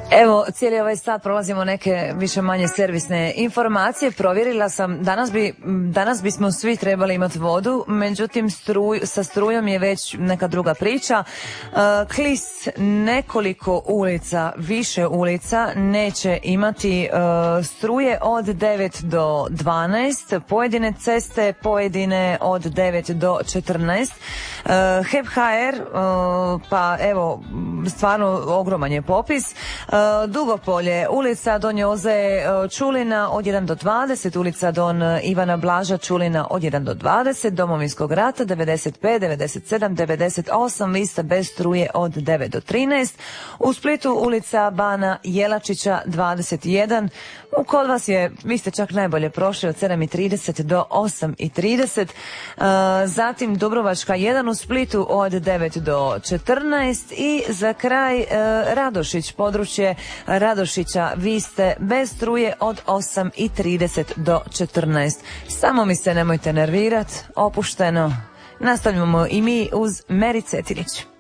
Evo, cijeli ovaj sat prolazimo neke više manje servisne informacije. Provjerila sam, danas bismo svi trebali imati vodu, međutim sa strujom je već neka druga priča. Klis nekoliko ulica, više ulica neće imati struje od 9 do 12, pojedine ceste, pojedine od 9 do 14. HEP HR, pa evo, stvarno ogroman je popis. Dugopolje, ulica Don Joze Čulina od 1 do 20, ulica Don Ivana Blaža Čulina od 1 do 20, Domovinskog rata 95, 97, 98, lista bez struje od 9 do 13, u Splitu ulica Bana Jelačića 21, kod vas je, vi ste čak najbolje prošli od 7:30 do 8:30, zatim Dubrovačka 1 u Splitu od 9 do 14 i za kraj Radošić, područje Radošića, vi ste bez struje od 8:30 do 14. Samo mi se nemojte nervirati, opušteno. Nastavljamo i mi uz Meri Cetinić.